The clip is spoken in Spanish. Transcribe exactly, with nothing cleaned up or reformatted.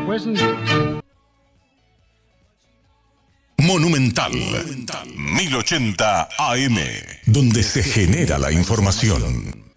Monumental, mil ochenta A M, donde se genera la información.